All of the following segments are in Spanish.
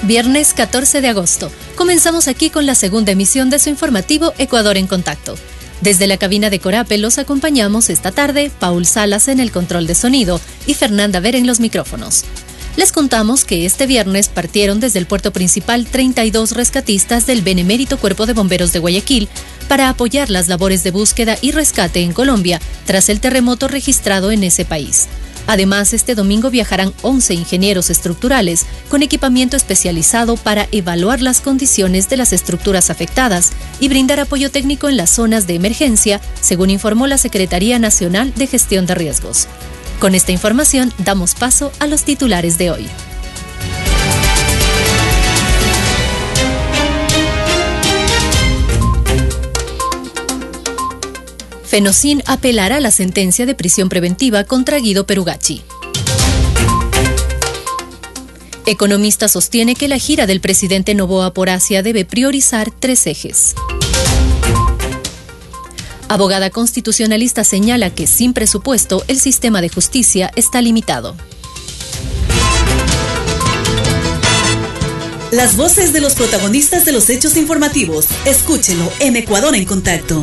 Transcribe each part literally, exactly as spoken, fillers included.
Viernes catorce de agosto. Comenzamos aquí con la segunda emisión de su informativo Ecuador en Contacto. Desde la cabina de Corape los acompañamos esta tarde Paul Salas en el control de sonido y Fernanda Vera en los micrófonos. Les contamos que este viernes partieron desde el puerto principal treinta y dos rescatistas del Benemérito Cuerpo de Bomberos de Guayaquil para apoyar las labores de búsqueda y rescate en Colombia tras el terremoto registrado en ese país. Además, este domingo viajarán once ingenieros estructurales con equipamiento especializado para evaluar las condiciones de las estructuras afectadas y brindar apoyo técnico en las zonas de emergencia, según informó la Secretaría Nacional de Gestión de Riesgos. Con esta información, damos paso a los titulares de hoy. Fenocin apelará la sentencia de prisión preventiva contra Guido Perugacci. Economista sostiene que la gira del presidente Noboa por Asia debe priorizar tres ejes. Abogada constitucionalista señala que sin presupuesto el sistema de justicia está limitado. Las voces de los protagonistas de los hechos informativos. Escúchelo en Ecuador en Contacto.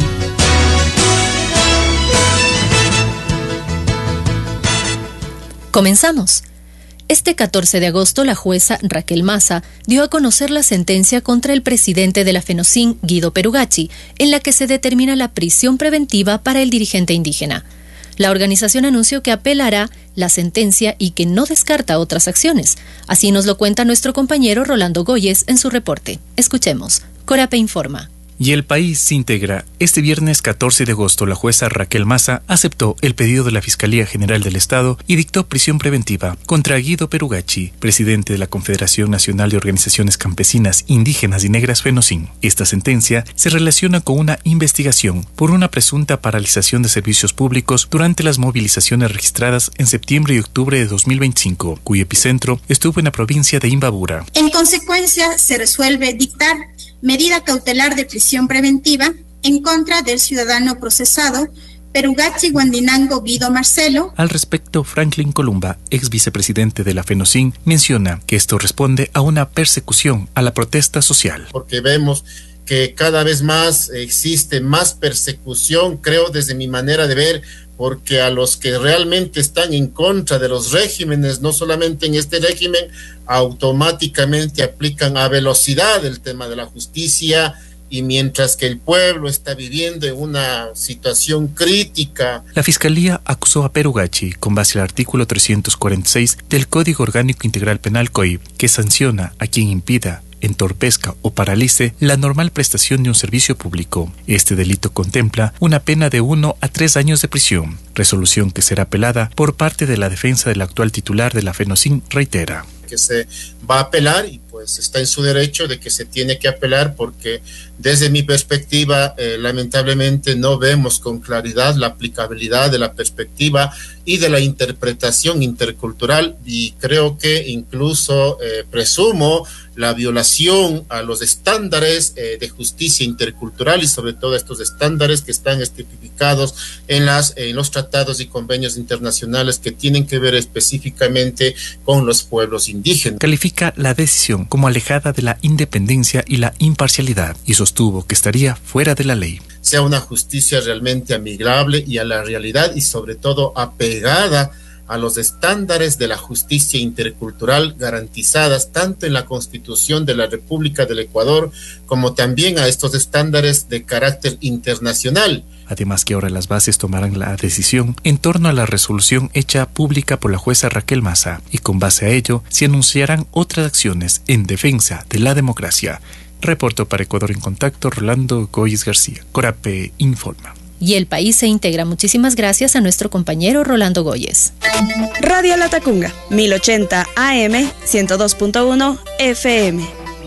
Comenzamos. Este catorce de agosto, la jueza Raquel Maza dio a conocer la sentencia contra el presidente de la Fenocin, Guido Perugacci, en la que se determina la prisión preventiva para el dirigente indígena. La organización anunció que apelará la sentencia y que no descarta otras acciones. Así nos lo cuenta nuestro compañero Rolando Goyes en su reporte. Escuchemos. Corape informa. Y el país se integra. Este viernes catorce de agosto, la jueza Raquel Maza aceptó el pedido de la Fiscalía General del Estado y dictó prisión preventiva contra Guido Perugacci, presidente de la Confederación Nacional de Organizaciones Campesinas, Indígenas y Negras Fenocin. Esta sentencia se relaciona con una investigación por una presunta paralización de servicios públicos durante las movilizaciones registradas en septiembre y octubre de dos mil veinticinco, cuyo epicentro estuvo en la provincia de Imbabura. En consecuencia, se resuelve dictar medida cautelar de prisión preventiva en contra del ciudadano procesado Perugacci Guandinango Guido Marcelo. Al respecto, Franklin Columba, ex vicepresidente de la Fenocin, menciona que esto responde a una persecución a la protesta social. Porque vemos que cada vez más existe más persecución, creo desde mi manera de ver, porque a los que realmente están en contra de los regímenes, no solamente en este régimen, automáticamente aplican a velocidad el tema de la justicia, y mientras que el pueblo está viviendo en una situación crítica. La Fiscalía acusó a Perugacci con base al artículo trescientos cuarenta y seis del Código Orgánico Integral Penal C O I P, que sanciona a quien impida, entorpezca o paralice la normal prestación de un servicio público. Este delito contempla una pena de uno a tres años de prisión, resolución que será apelada por parte de la defensa del actual titular de la Fenocin, reitera. Que se va a apelar y pues está en su derecho de que se tiene que apelar porque desde mi perspectiva eh, lamentablemente no vemos con claridad la aplicabilidad de la perspectiva y de la interpretación intercultural y creo que incluso eh, presumo la violación a los estándares eh, de justicia intercultural y sobre todo estos estándares que están estipificados en, las, en los tratados y convenios internacionales que tienen que ver específicamente con los pueblos indígenas. Califica la decisión como alejada de la independencia y la imparcialidad y sostuvo que estaría fuera de la ley. Sea una justicia realmente amigable y a la realidad y sobre todo apegada a los estándares de la justicia intercultural garantizadas tanto en la Constitución de la República del Ecuador como también a estos estándares de carácter internacional. Además que ahora las bases tomarán la decisión en torno a la resolución hecha pública por la jueza Raquel Maza y con base a ello se anunciarán otras acciones en defensa de la democracia. Reportó para Ecuador en Contacto Rolando Goyes García. Corape informa. Y el país se integra. Muchísimas gracias a nuestro compañero Rolando Goyes. Radio Latacunga, mil ochenta A M, ciento dos punto uno F M.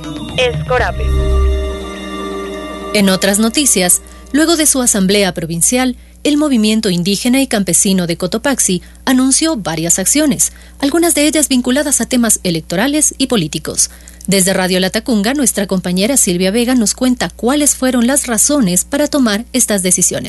Es Corape. En otras noticias, luego de su asamblea provincial, el movimiento indígena y campesino de Cotopaxi anunció varias acciones, algunas de ellas vinculadas a temas electorales y políticos. Desde Radio Latacunga, nuestra compañera Silvia Vega nos cuenta cuáles fueron las razones para tomar estas decisiones.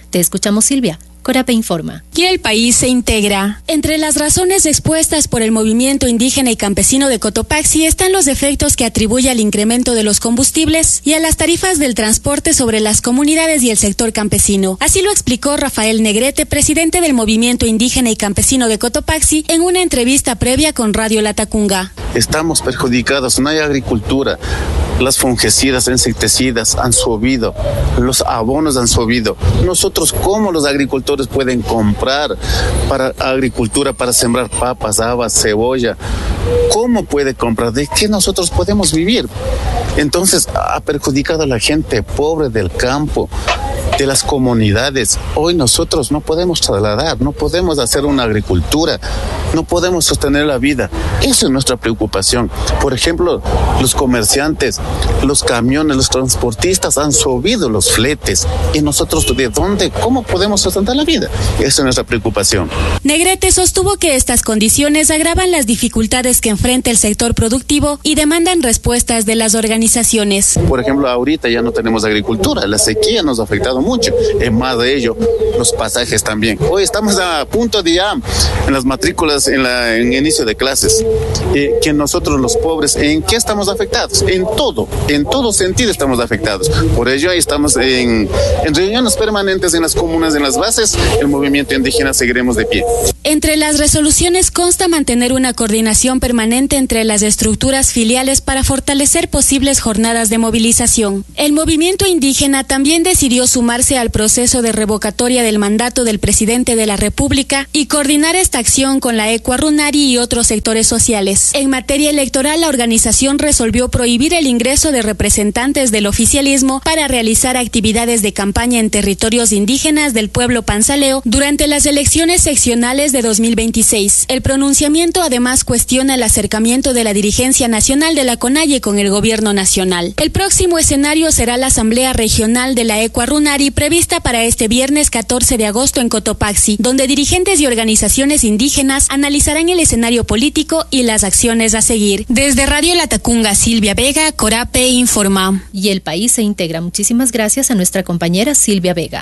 Te escuchamos, Silvia. Corape informa. Y el país se integra. Entre las razones expuestas por el movimiento indígena y campesino de Cotopaxi están los efectos que atribuye al incremento de los combustibles y a las tarifas del transporte sobre las comunidades y el sector campesino. Así lo explicó Rafael Negrete, presidente del movimiento indígena y campesino de Cotopaxi, en una entrevista previa con Radio Latacunga. Estamos perjudicados, no hay agricultura. Las fungicidas, insecticidas han subido, los abonos han subido. Nosotros, ¿cómo los agricultores pueden comprar para agricultura, para sembrar papas, habas, cebolla? ¿Cómo puede comprar? ¿De qué nosotros podemos vivir? Entonces, ha perjudicado a la gente pobre del campo, de las comunidades. Hoy nosotros no podemos trasladar, no podemos hacer una agricultura, no podemos sostener la vida. Esa es nuestra preocupación. Por ejemplo, los comerciantes, los camiones, los transportistas han subido los fletes. ¿Y nosotros de dónde? ¿Cómo podemos sustentar la vida? Esa es nuestra preocupación. Negrete sostuvo que estas condiciones agravan las dificultades que enfrenta el sector productivo y demandan respuestas de las organizaciones. Por ejemplo, ahorita ya no tenemos agricultura, la sequía nos ha afectado mucho. En más de ello, los pasajes también. Hoy estamos a punto de ya en las matrículas, en, la, en inicio de clases, eh, que nosotros los pobres, ¿en qué estamos afectados? En todo, en todo sentido estamos afectados. Por ello ahí estamos en, en reuniones permanentes en las comunas, en las bases, el movimiento indígena seguiremos de pie. Entre las resoluciones consta mantener una coordinación permanente entre las estructuras filiales para fortalecer posibles jornadas de movilización. El movimiento indígena también decidió sumarse al proceso de revocatoria del mandato del presidente de la República y coordinar esta acción con la Ecuarunari y otros sectores sociales. En materia electoral, la organización resolvió prohibir el ingreso de representantes del oficialismo para realizar actividades de campaña en territorios indígenas del pueblo panzaleo durante las elecciones seccionales de dos mil veintiséis. El pronunciamiento además cuestiona el acercamiento de la dirigencia nacional de la CONAIE con el gobierno nacional. El próximo escenario será la Asamblea Regional de la Ecuarunari, prevista para este viernes catorce de agosto en Cotopaxi, donde dirigentes y organizaciones indígenas analizarán el escenario político y las acciones a seguir. Desde Radio Latacunga, Silvia Vega, Corape informa. Y el país se integra. Muchísimas gracias a nuestra compañera Silvia Vega.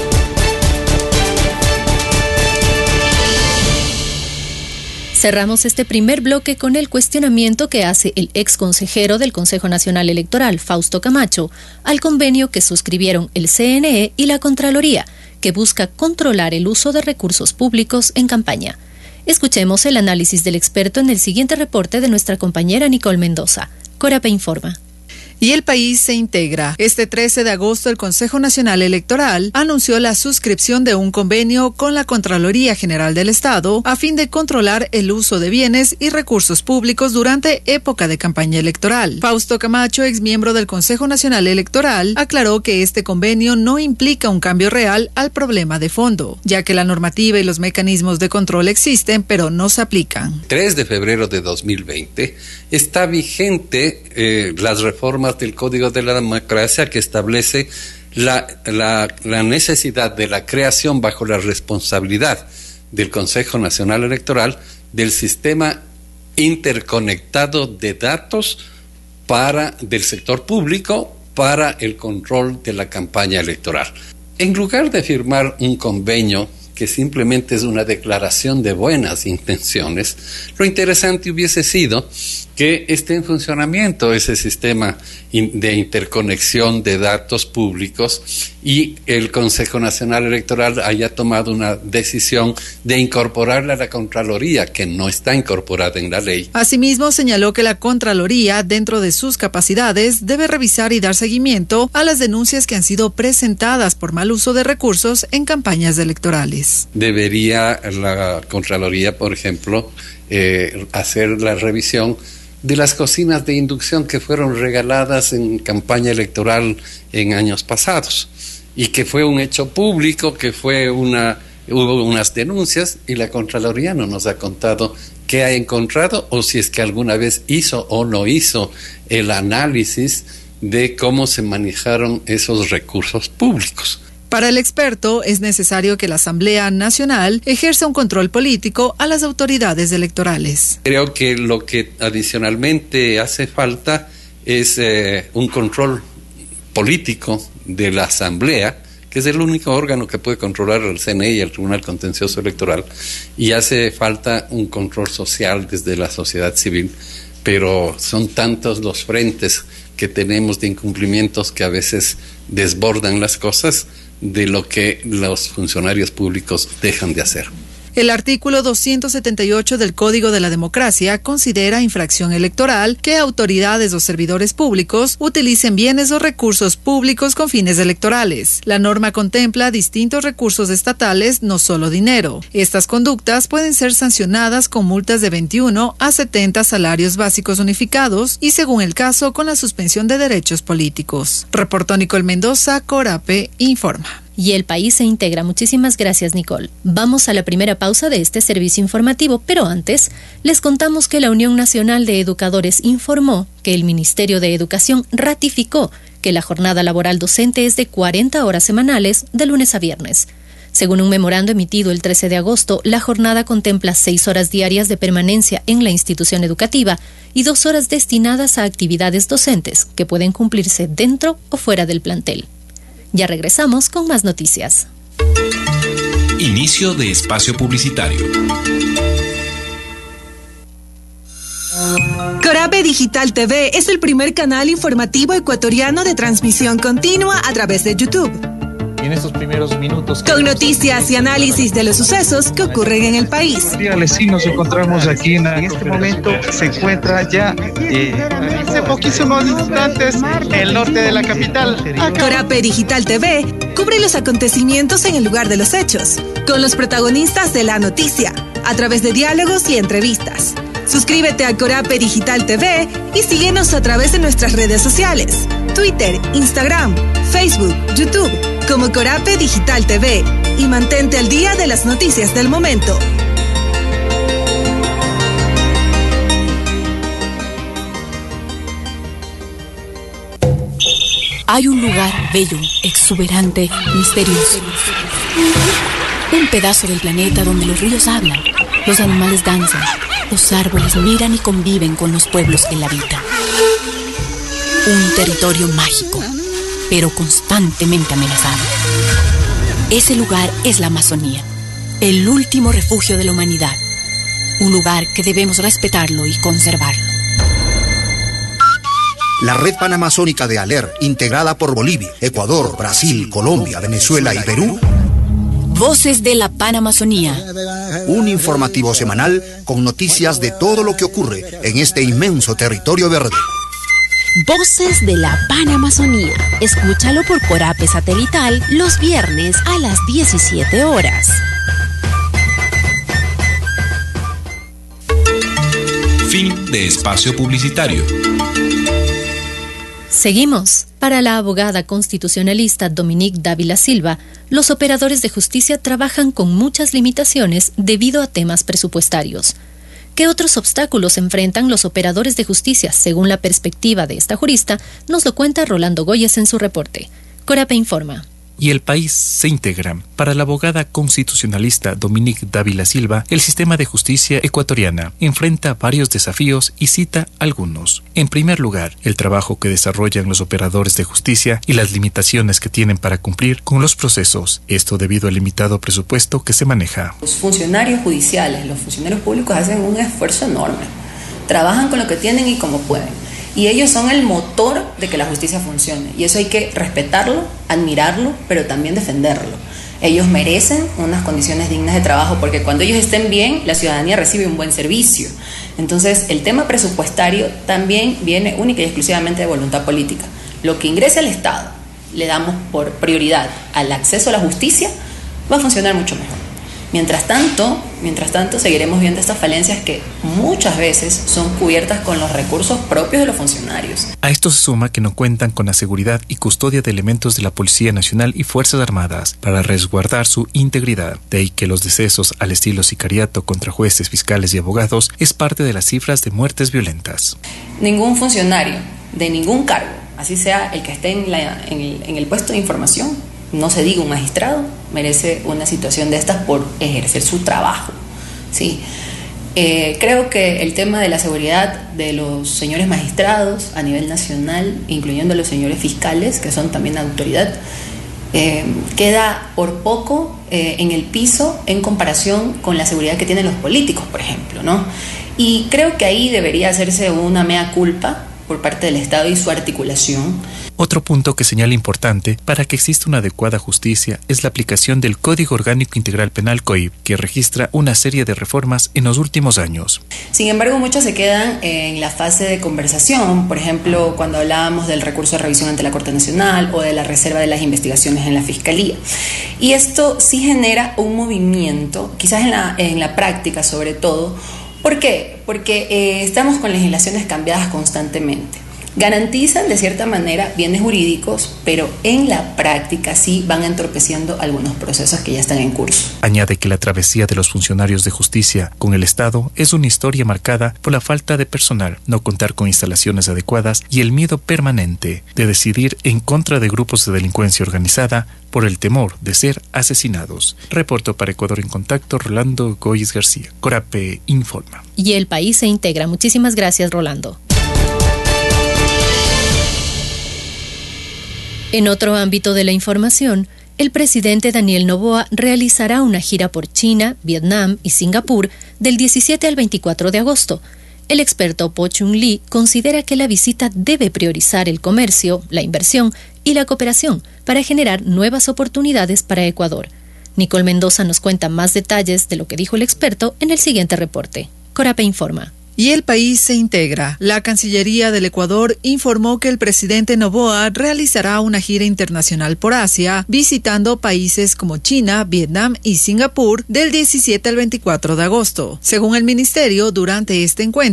Cerramos este primer bloque con el cuestionamiento que hace el ex consejero del Consejo Nacional Electoral, Fausto Camacho, al convenio que suscribieron el C N E y la Contraloría, que busca controlar el uso de recursos públicos en campaña. Escuchemos el análisis del experto en el siguiente reporte de nuestra compañera Nicole Mendoza. Corape informa. Y el país se integra. Este trece de agosto el Consejo Nacional Electoral anunció la suscripción de un convenio con la Contraloría General del Estado a fin de controlar el uso de bienes y recursos públicos durante época de campaña electoral. Fausto Camacho, exmiembro del Consejo Nacional Electoral, aclaró que este convenio no implica un cambio real al problema de fondo, ya que la normativa y los mecanismos de control existen, pero no se aplican. tres de febrero de dos mil veinte está vigente eh, las reformas del Código de la Democracia que establece la, la, la necesidad de la creación bajo la responsabilidad del Consejo Nacional Electoral del sistema interconectado de datos para del sector público para el control de la campaña electoral. En lugar de firmar un convenio que simplemente es una declaración de buenas intenciones, lo interesante hubiese sido que esté en funcionamiento ese sistema de interconexión de datos públicos y el Consejo Nacional Electoral haya tomado una decisión de incorporarla a la Contraloría, que no está incorporada en la ley. Asimismo, señaló que la Contraloría, dentro de sus capacidades, debe revisar y dar seguimiento a las denuncias que han sido presentadas por mal uso de recursos en campañas electorales. Debería la Contraloría, por ejemplo, eh, hacer la revisión de las cocinas de inducción que fueron regaladas en campaña electoral en años pasados y que fue un hecho público, que fue una hubo unas denuncias y la Contraloría no nos ha contado qué ha encontrado o si es que alguna vez hizo o no hizo el análisis de cómo se manejaron esos recursos públicos. Para el experto, es necesario que la Asamblea Nacional ejerza un control político a las autoridades electorales. Creo que lo que adicionalmente hace falta es eh, un control político de la Asamblea, que es el único órgano que puede controlar el C N E y el Tribunal Contencioso Electoral, y hace falta un control social desde la sociedad civil, pero son tantos los frentes que tenemos de incumplimientos que a veces desbordan las cosas de lo que los funcionarios públicos dejan de hacer. El artículo doscientos setenta y ocho del Código de la Democracia considera infracción electoral que autoridades o servidores públicos utilicen bienes o recursos públicos con fines electorales. La norma contempla distintos recursos estatales, no solo dinero. Estas conductas pueden ser sancionadas con multas de veintiuno a setenta salarios básicos unificados y, según el caso, con la suspensión de derechos políticos. Reportó Nicole Mendoza, Corape informa. Y el país se integra. Muchísimas gracias, Nicole. Vamos a la primera pausa de este servicio informativo, pero antes les contamos que la Unión Nacional de Educadores informó que el Ministerio de Educación ratificó que la jornada laboral docente es de cuarenta horas semanales de lunes a viernes. Según un memorando emitido el trece de agosto, la jornada contempla seis horas diarias de permanencia en la institución educativa y dos horas destinadas a actividades docentes que pueden cumplirse dentro o fuera del plantel. Ya regresamos con más noticias. Inicio de espacio publicitario. Corape Digital T V es el primer canal informativo ecuatoriano de transmisión continua a través de YouTube. Y en estos primeros minutos... Con noticias y análisis de los sucesos que ocurren en el país. Sí, nos encontramos aquí en, en este momento, se encuentra ya eh, hace poquísimos instantes el norte de la capital. Corape Digital T V cubre los acontecimientos en el lugar de los hechos, con los protagonistas de la noticia, a través de diálogos y entrevistas. Suscríbete a Corape Digital T V y síguenos a través de nuestras redes sociales, Twitter, Instagram, Facebook, YouTube, como Corape Digital T V, y mantente al día de las noticias del momento. Hay un lugar bello, exuberante, misterioso. Un pedazo del planeta donde los ríos hablan, los animales danzan, los árboles miran y conviven con los pueblos que la habitan. Un territorio mágico, pero constantemente amenazado. Ese lugar es la Amazonía, el último refugio de la humanidad. Un lugar que debemos respetarlo y conservarlo. La Red Panamazónica de ALER, integrada por Bolivia, Ecuador, Brasil, Colombia, Venezuela y Perú. Voces de la Panamazonía. Un informativo semanal con noticias de todo lo que ocurre en este inmenso territorio verde. Voces de la Panamazonía. Escúchalo por Corape Satelital los viernes a las diecisiete horas. Fin de espacio publicitario. Seguimos. Para la abogada constitucionalista Dominique Dávila Silva, los operadores de justicia trabajan con muchas limitaciones debido a temas presupuestarios. ¿Qué otros obstáculos enfrentan los operadores de justicia según la perspectiva de esta jurista? Nos lo cuenta Rolando Goyes en su reporte. Corape informa. Y el país se integra. Para la abogada constitucionalista Dominique Dávila Silva, el sistema de justicia ecuatoriana enfrenta varios desafíos y cita algunos. En primer lugar, el trabajo que desarrollan los operadores de justicia y las limitaciones que tienen para cumplir con los procesos, esto debido al limitado presupuesto que se maneja. Los funcionarios judiciales, los funcionarios públicos hacen un esfuerzo enorme, trabajan con lo que tienen y como pueden. Y ellos son el motor de que la justicia funcione. Y eso hay que respetarlo, admirarlo, pero también defenderlo. Ellos merecen unas condiciones dignas de trabajo porque cuando ellos estén bien, la ciudadanía recibe un buen servicio. Entonces, el tema presupuestario también viene única y exclusivamente de voluntad política. Lo que ingrese al Estado, le damos por prioridad al acceso a la justicia, va a funcionar mucho mejor. Mientras tanto, mientras tanto seguiremos viendo estas falencias que muchas veces son cubiertas con los recursos propios de los funcionarios. A esto se suma que no cuentan con la seguridad y custodia de elementos de la Policía Nacional y Fuerzas Armadas para resguardar su integridad. De ahí que los decesos al estilo sicariato contra jueces, fiscales y abogados es parte de las cifras de muertes violentas. Ningún funcionario de ningún cargo, así sea el que esté en, la, en, el, en el puesto de información, no se diga un magistrado, merece una situación de estas por ejercer su trabajo, ¿sí? Eh, creo que el tema de la seguridad de los señores magistrados a nivel nacional, incluyendo a los señores fiscales, que son también autoridad, eh, queda por poco eh, en el piso en comparación con la seguridad que tienen los políticos, por ejemplo, ¿no? Y creo que ahí debería hacerse una mea culpa por parte del Estado y su articulación. Otro punto que señala importante para que exista una adecuada justicia es la aplicación del Código Orgánico Integral Penal C O I P, que registra una serie de reformas en los últimos años. Sin embargo, muchos se quedan en la fase de conversación, por ejemplo, cuando hablábamos del recurso de revisión ante la Corte Nacional o de la reserva de las investigaciones en la Fiscalía. Y esto sí genera un movimiento, quizás en la, en la práctica sobre todo. ¿Por qué? Porque eh, estamos con legislaciones cambiadas constantemente. Garantizan de cierta manera bienes jurídicos, pero en la práctica sí van entorpeciendo algunos procesos que ya están en curso. Añade que la travesía de los funcionarios de justicia con el Estado es una historia marcada por la falta de personal, no contar con instalaciones adecuadas y el miedo permanente de decidir en contra de grupos de delincuencia organizada por el temor de ser asesinados. Reporto para Ecuador en Contacto, Rolando Goyes García. Corape informa. Y el país se integra. Muchísimas gracias, Rolando. En otro ámbito de la información, el presidente Daniel Noboa realizará una gira por China, Vietnam y Singapur del diecisiete al veinticuatro de agosto. El experto Po Chung Lee considera que la visita debe priorizar el comercio, la inversión y la cooperación para generar nuevas oportunidades para Ecuador. Nicole Mendoza nos cuenta más detalles de lo que dijo el experto en el siguiente reporte. Corape informa. Y el país se integra. La Cancillería del Ecuador informó que el presidente Noboa realizará una gira internacional por Asia, visitando países como China, Vietnam y Singapur del diecisiete al veinticuatro de agosto. Según el ministerio, durante este encuentro,